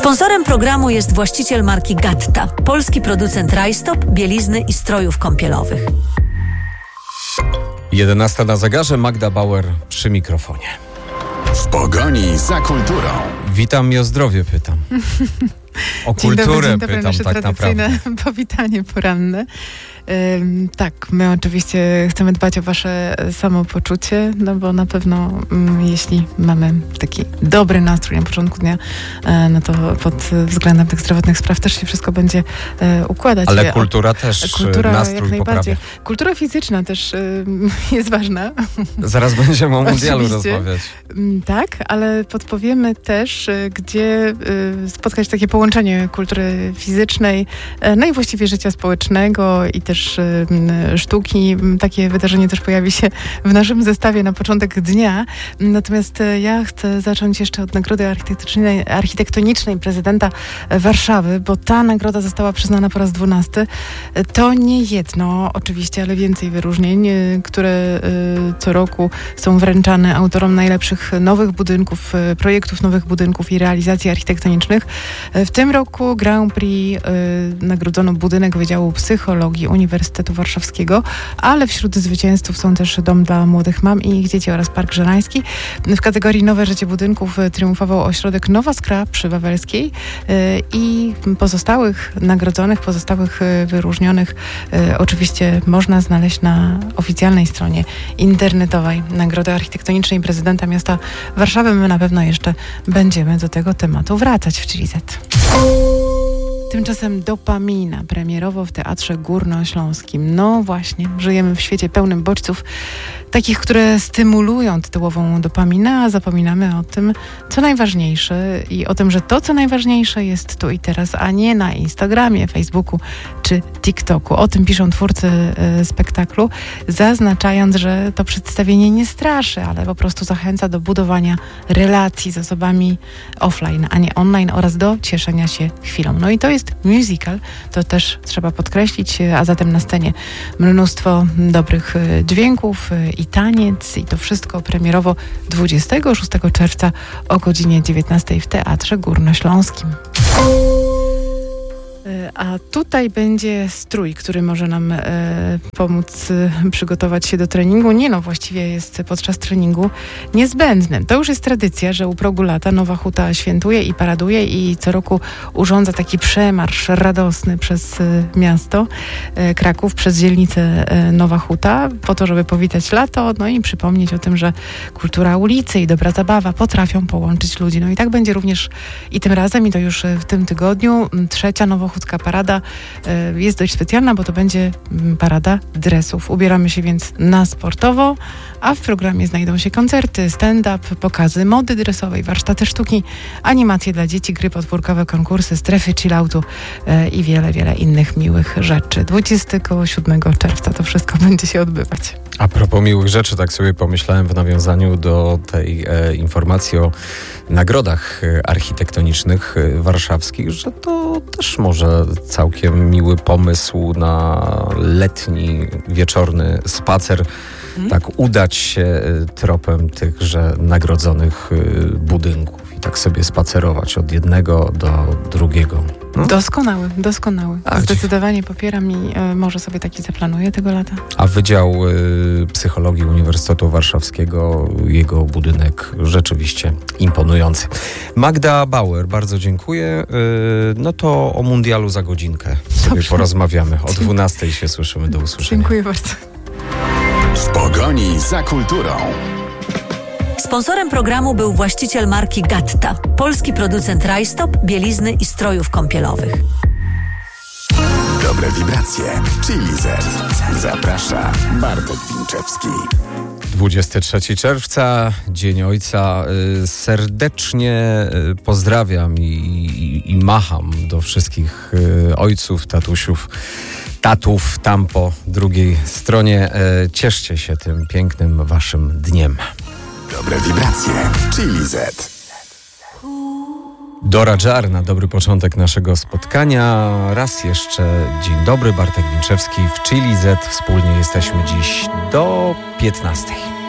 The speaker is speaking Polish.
Sponsorem programu jest właściciel marki Gatta, polski producent rajstop, bielizny i strojów kąpielowych. 11 na zegarze, Magda Bauer przy mikrofonie. W pogoni za kulturą. Witam i o zdrowie pytam. O kulturę dzień dobry, pytam nasze tak tradycyjne naprawdę. powitanie poranne. Tak, my oczywiście chcemy dbać o wasze samopoczucie, no bo na pewno jeśli mamy taki dobry nastrój na początku dnia, no to pod względem tych zdrowotnych spraw też się wszystko będzie układać. Ale kultura też nastrój poprawia. Kultura fizyczna też jest ważna. Zaraz będziemy o mundialu Oczywiście. rozmawiać. Tak, ale podpowiemy też, gdzie spotkać takie połączenie kultury fizycznej, no i właściwie życia społecznego i też sztuki. Takie wydarzenie też pojawi się w naszym zestawie na początek dnia. Natomiast ja chcę zacząć jeszcze od nagrody architektonicznej prezydenta Warszawy, bo ta nagroda została przyznana po raz 12. To nie jedno oczywiście, ale więcej wyróżnień, które co roku są wręczane autorom najlepszych nowych budynków, projektów nowych budynków i realizacji architektonicznych. W tym roku Grand Prix nagrodzono budynek Wydziału Psychologii Uniwersytetu Warszawskiego, ale wśród zwycięzców są też Dom dla Młodych Mam i Ich Dzieci oraz Park Żelański. W kategorii Nowe Życie Budynków triumfował ośrodek Nowa Skra przy Wawelskiej i pozostałych nagrodzonych, wyróżnionych oczywiście można znaleźć na oficjalnej stronie internetowej Nagrody Architektonicznej Prezydenta Miasta Warszawy. My na pewno jeszcze będziemy do tego tematu wracać w Chili Z. Tymczasem Dopamina premierowo w Teatrze Górnośląskim. No właśnie, żyjemy w świecie pełnym bodźców, takich, które stymulują tytułową dopaminę, a zapominamy o tym, co najważniejsze i o tym, że to, co najważniejsze jest tu i teraz, a nie na Instagramie, Facebooku czy TikToku. O tym piszą twórcy spektaklu, zaznaczając, że to przedstawienie nie straszy, ale po prostu zachęca do budowania relacji z osobami offline, a nie online oraz do cieszenia się chwilą. No i to jest musical, to też trzeba podkreślić, a zatem na scenie mnóstwo dobrych dźwięków i taniec i to wszystko premierowo 26 czerwca o godzinie 19 w Teatrze Górnośląskim. A tutaj będzie strój, który może nam pomóc przygotować się do treningu. Nie no, właściwie jest podczas treningu niezbędny. To już jest tradycja, że u progu lata Nowa Huta świętuje i paraduje i co roku urządza taki przemarsz radosny przez miasto Kraków, przez dzielnicę Nowa Huta, po to, żeby powitać lato, no i przypomnieć o tym, że kultura ulicy i dobra zabawa potrafią połączyć ludzi. No i tak będzie również i tym razem, i to już w tym tygodniu, trzecia nowochódzka parada jest dość specjalna, bo to będzie parada dresów. Ubieramy się więc na sportowo, a w programie znajdą się koncerty, stand-up, pokazy mody dresowej, warsztaty sztuki, animacje dla dzieci, gry podwórkowe, konkursy, strefy chilloutu i wiele, wiele innych miłych rzeczy. 27 czerwca to wszystko będzie się odbywać. A propos miłych rzeczy, tak sobie pomyślałem w nawiązaniu do tej informacji o nagrodach architektonicznych warszawskich, że to też może całkiem miły pomysł na letni, wieczorny spacer. Tak udać się tropem tychże nagrodzonych budynków i tak sobie spacerować od jednego do drugiego. No? Doskonały. Zdecydowanie popieram i może sobie taki zaplanuję tego lata. A Wydział Psychologii Uniwersytetu Warszawskiego, jego budynek rzeczywiście imponujący. Magda Bauer, bardzo dziękuję. No to o mundialu za godzinkę sobie porozmawiamy. O 12 się słyszymy. Do usłyszenia. Dziękuję bardzo. W pogoni za kulturą. Sponsorem programu był właściciel marki Gatta, polski producent rajstop, bielizny i strojów kąpielowych. Dobre wibracje w Chili Z. Zaprasza Bartek Winczewski. 23 czerwca, Dzień Ojca. Serdecznie pozdrawiam i macham do wszystkich ojców, tatusiów, tatów tam po drugiej stronie. Cieszcie się tym pięknym waszym dniem. Dobre wibracje w Chili Z. Dora Jar na dobry początek naszego spotkania. Raz jeszcze dzień dobry, Bartek Winczewski w Chili Z. Wspólnie jesteśmy dziś do 15.